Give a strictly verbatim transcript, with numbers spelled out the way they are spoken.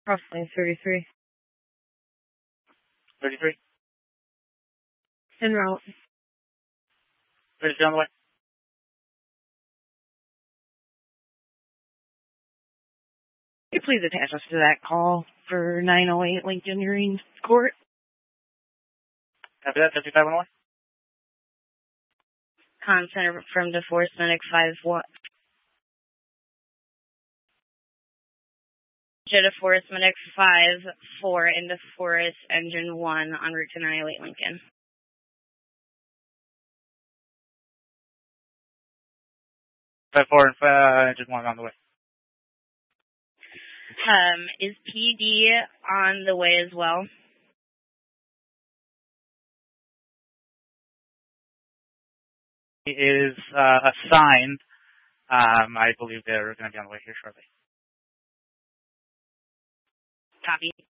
Roughly thirty-three. thirty-three. En route. thirty-three on the way. Can you please attach us to that call for nine oh eight Lincoln Green Court? Copy that. fifty-five on the way. Con Center from DeForest Medic five one. DeForest Medic five four in DeForest Engine one en route to nine oh eight Lincoln. five four and uh, Engine one on the way. Um, is P D on the way as well? He is uh, assigned. Um, I believe they're going to be on the way here shortly. Copy.